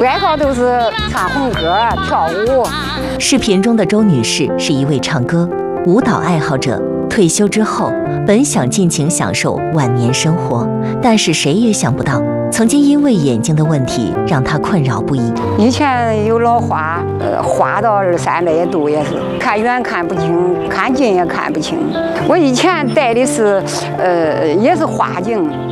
爱好都是唱红歌、跳舞。 视频中的周女士是一位唱歌、舞蹈爱好者。退休之后，本想尽情享受晚年生活，但是谁也想不到，曾经因为眼睛的问题让她困扰不已。 以前有老花，花到2、3百度也是，看远看不清，看近也看不清。我以前戴的是，也是花镜。